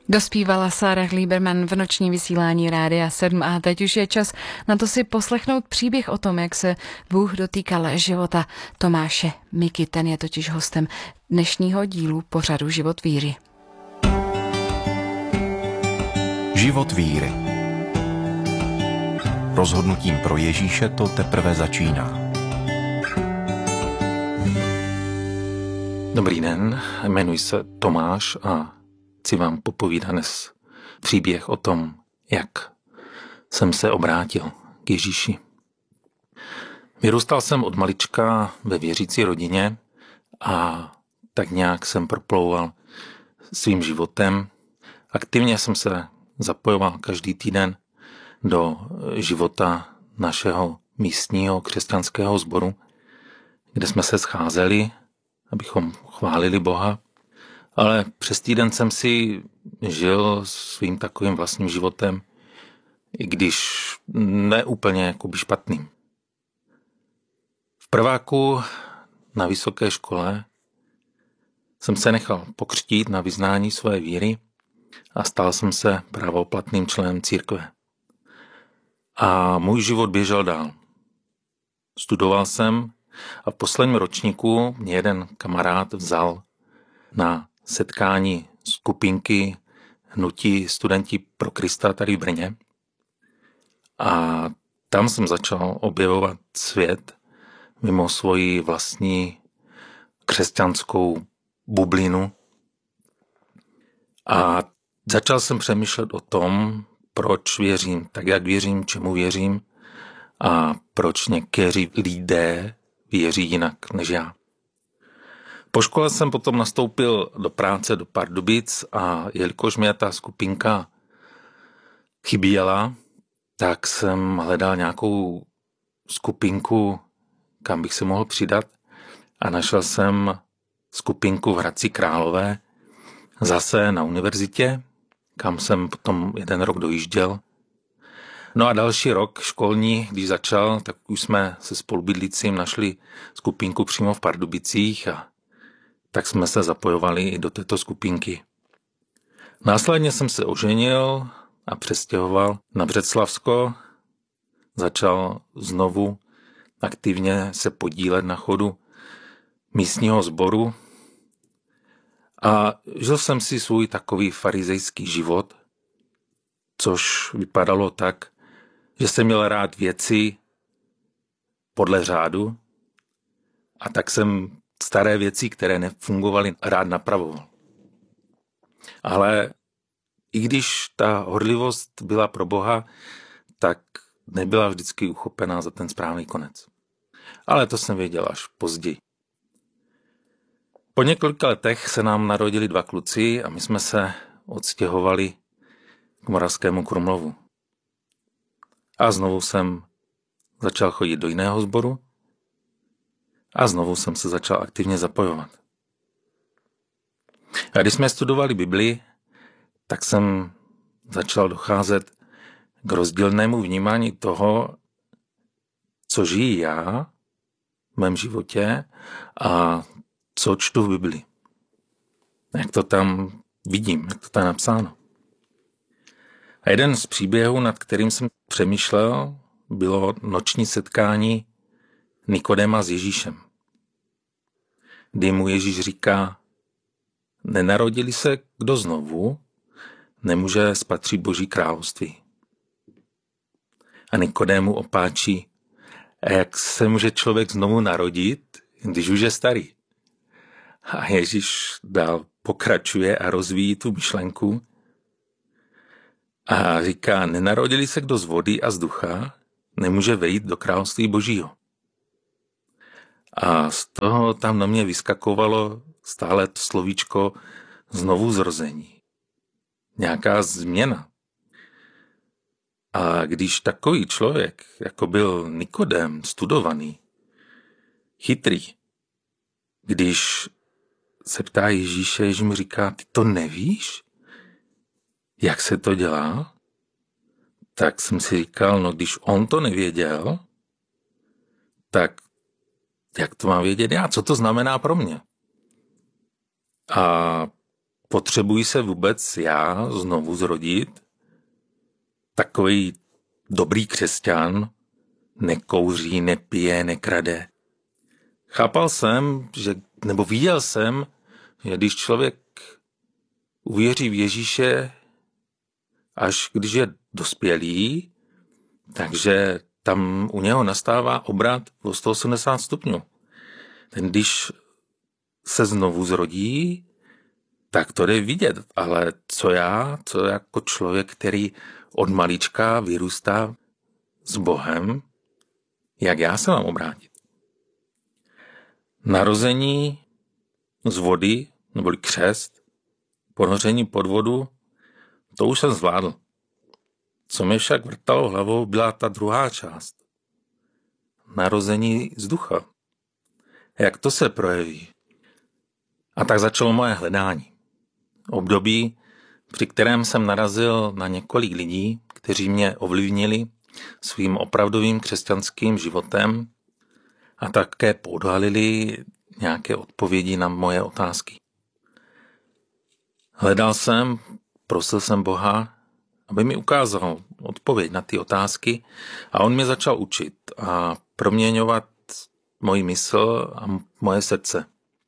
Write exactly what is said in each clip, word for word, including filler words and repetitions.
Dospívala Sarah Lieberman v nočním vysílání Rádia sedm a teď už je čas na to si poslechnout příběh o tom, jak se Bůh dotýkal života Tomáše Miky. Ten je totiž hostem dnešního dílu pořadu Život víry. Život víry. Rozhodnutím pro Ježíše to teprve začíná. Dobrý den, jmenuji se Tomáš a chci vám popovídat dnes příběh o tom, jak jsem se obrátil k Ježíši. Vyrůstal jsem od malička ve věřící rodině a tak nějak jsem proplouval svým životem. Aktivně jsem se zapojoval každý týden do života našeho místního křesťanského sboru, kde jsme se scházeli, abychom chválili Boha. Ale přes týden jsem si žil svým takovým vlastním životem, i když ne úplně jakoby špatným. V prváku na vysoké škole jsem se nechal pokřtít na vyznání své víry a stal jsem se právoplatným členem církve. A můj život běžel dál. Studoval jsem a v posledním ročníku mě jeden kamarád vzal na setkání skupinky Hnutí studenti pro Krista tady v Brně. A tam jsem začal objevovat svět mimo svoji vlastní křesťanskou bublinu. A začal jsem přemýšlet o tom, proč věřím tak, jak věřím, čemu věřím a proč někteří lidé věří jinak než já. Po škole jsem potom nastoupil do práce do Pardubic a jelikož mě ta skupinka chyběla, tak jsem hledal nějakou skupinku, kam bych se mohl přidat a našel jsem skupinku v Hradci Králové, zase na univerzitě, kam jsem potom jeden rok dojížděl. No a další rok školní, když začal, tak už jsme se spolubydlícím našli skupinku přímo v Pardubicích a tak jsme se zapojovali i do této skupinky. Následně jsem se oženil a přestěhoval na Břeclavsko. Začal znovu aktivně se podílet na chodu místního sboru a žil jsem si svůj takový farizejský život, což vypadalo tak, že jsem měl rád věci podle řádu a tak jsem staré věci, které nefungovaly, rád napravoval. Ale i když ta horlivost byla pro Boha, tak nebyla vždycky uchopená za ten správný konec. Ale to jsem věděl až později. Po několika letech se nám narodili dva kluci a my jsme se odstěhovali k Moravskému Krumlovu. A znovu jsem začal chodit do jiného sboru a znovu jsem se začal aktivně zapojovat. A když jsme studovali Bibli, tak jsem začal docházet k rozdílnému vnímání toho, co žiji já v mém životě a co čtu v Bibli. Jak to tam vidím, jak to tam je napsáno. A jeden z příběhů, nad kterým jsem přemýšlel, bylo noční setkání Nikodéma s Ježíšem. Kdy mu Ježíš říká, nenarodili se kdo znovu, nemůže spatřit Boží království. A Nikodému opáčí, a jak se může člověk znovu narodit, když už je starý. A Ježíš dál pokračuje a rozvíjí tu myšlenku a říká, nenarodili se kdo z vody a z ducha, nemůže vejít do království Božího. A z toho tam na mě vyskakovalo stále to slovíčko znovu zrození. Nějaká změna. A když takový člověk, jako byl Nikodém, studovaný, chytrý, když se ptá Ježíše, Ježíš mu říká, ty to nevíš? Jak se to dělá? Tak jsem si říkal, no když on to nevěděl, tak jak to mám vědět já? Co to znamená pro mě? A potřebuji se vůbec já znovu zrodit? Takový dobrý křesťan, nekouří, nepije, nekrade. Chápal jsem, že, nebo viděl jsem, že když člověk uvěří v Ježíše, až když je dospělý, takže tam u něho nastává obrat o sto osmdesát stupňů. Ten když se znovu zrodí, tak to jde vidět. Ale co já, co jako člověk, který od malička vyrůstá s Bohem, jak já se mám obrátit? Narození z vody, neboli křest, ponoření pod vodu, to už jsem zvládl. Co mi však vrtalo hlavou, byla ta druhá část. Narození z ducha. Jak to se projeví? A tak začalo moje hledání. Období, při kterém jsem narazil na několik lidí, kteří mě ovlivnili svým opravdovým křesťanským životem a také podhalili nějaké odpovědi na moje otázky. Hledal jsem, prosil jsem Boha, aby mi ukázal odpověď na ty otázky a on mě začal učit a proměňovat moji mysl a moje srdce.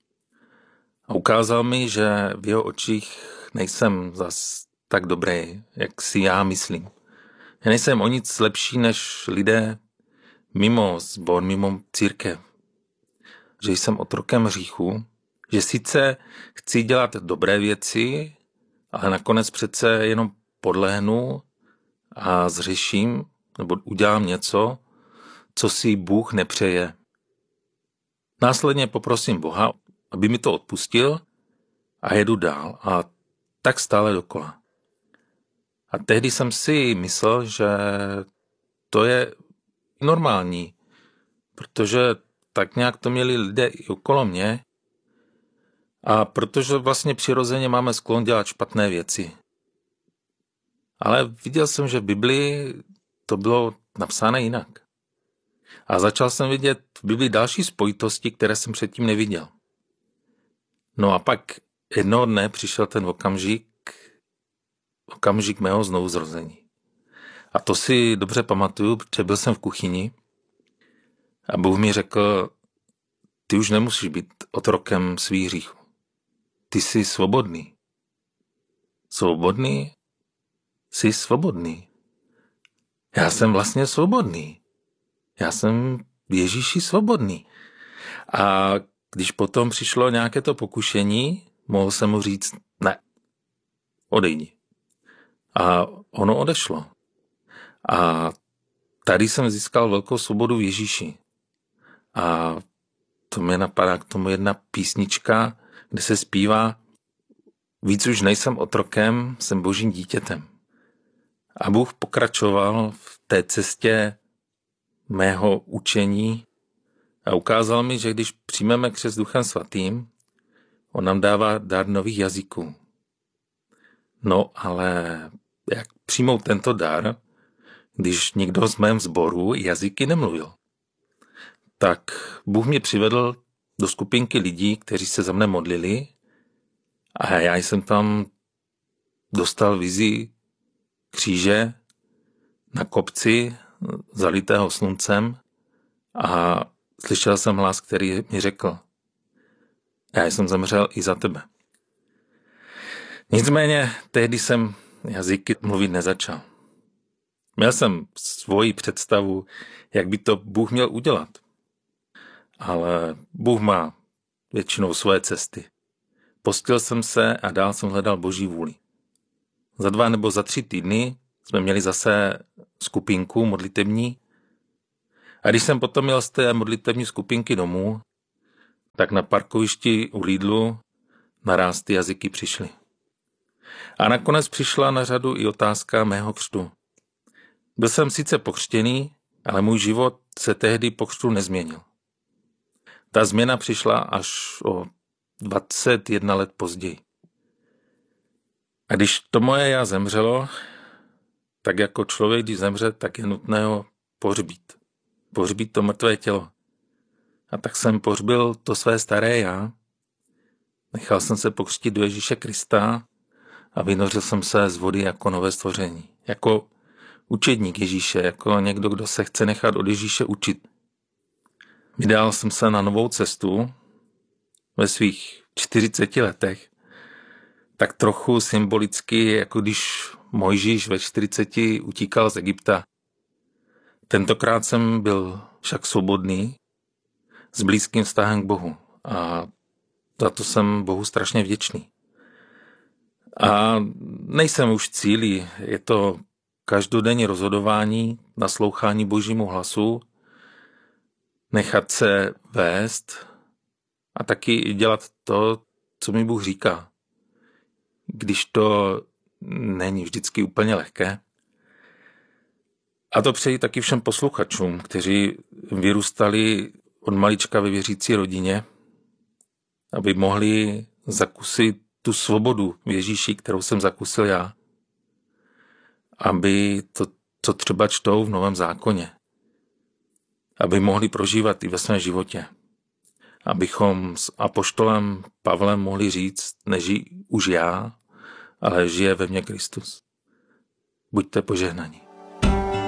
A ukázal mi, že v jeho očích nejsem zas tak dobrý, jak si já myslím. Já nejsem o nic lepší než lidé mimo sbor, mimo církev. Že jsem otrokem hříchu, že sice chci dělat dobré věci, ale nakonec přece jenom podlehnu a zřeším nebo udělám něco, co si Bůh nepřeje. Následně poprosím Boha, aby mi to odpustil a jedu dál a tak stále dokola. A tehdy jsem si myslel, že to je normální, protože tak nějak to měli lidé i okolo mě a protože vlastně přirozeně máme sklon dělat špatné věci. Ale viděl jsem, že v Biblii to bylo napsáno jinak. A začal jsem vidět v Biblii další spojitosti, které jsem předtím neviděl. No a pak jednoho dne přišel ten okamžik, okamžik mého znovuzrození. A to si dobře pamatuju, protože byl jsem v kuchyni a Bůh mi řekl, ty už nemusíš být otrokem svých hříchů. Ty jsi svobodný. Svobodný? Jsi svobodný. Já jsem vlastně svobodný. Já jsem Ježíši svobodný. A když potom přišlo nějaké to pokušení, mohl jsem mu říct, ne, odejdi. A ono odešlo. A tady jsem získal velkou svobodu v Ježíši. A to mě napadá k tomu jedna písnička, kde se zpívá, víc už nejsem otrokem, jsem božím dítětem. A Bůh pokračoval v té cestě mého učení a ukázal mi, že když přijmeme křest Duchem Svatým, on nám dává dar nových jazyků. No ale jak přijmout tento dar, když nikdo z mém sboru jazyky nemluvil? Tak Bůh mě přivedl do skupinky lidí, kteří se za mne modlili a já jsem tam dostal vizi kříže na kopci zalitého sluncem a slyšel jsem hlas, který mi řekl, já jsem zemřel i za tebe. Nicméně tehdy jsem jazyky mluvit nezačal. Měl jsem svoji představu, jak by to Bůh měl udělat. Ale Bůh má většinou svoje cesty. Postil jsem se a dál jsem hledal Boží vůli. Za dva nebo za tři týdny jsme měli zase skupinku modlitební. A když jsem potom měl z té modlitební skupinky domů, tak na parkovišti u Lidlu naráz ty jazyky přišly. A nakonec přišla na řadu i otázka mého křtu. Byl jsem sice pokřtěný, ale můj život se tehdy po křtu nezměnil. Ta změna přišla až o dvacet jedna let později. A když to moje já zemřelo, tak jako člověk, když zemře, tak je nutné ho pohřbít. Pohřbít to mrtvé tělo. A tak jsem pohřbil to své staré já, Nechal jsem se pokřtít do Ježíše Krista a vynořil jsem se z vody jako nové stvoření. Jako učedník Ježíše, jako někdo, kdo se chce nechat od Ježíše učit. Vydal jsem se na novou cestu ve svých čtyřiceti letech, tak trochu symbolicky, jako když Mojžíš ve čtyřiceti utíkal z Egypta. Tentokrát jsem byl však svobodný, s blízkým vztahem k Bohu a za to jsem Bohu strašně vděčný. A nejsem už v cíli, je to každodenní rozhodování, naslouchání Božímu hlasu, nechat se vést a taky dělat to, co mi Bůh říká. Když to není vždycky úplně lehké. A to přeji taky všem posluchačům, kteří vyrůstali od malička ve věřící rodině, aby mohli zakusit tu svobodu v Ježíši, kterou jsem zakusil já. Aby to, co třeba čtou v Novém zákoně, aby mohli prožívat i ve svém životě. Abychom s apoštolem Pavlem mohli říct, nežijí už já, ale žije ve mně Kristus. Buďte požehnaní.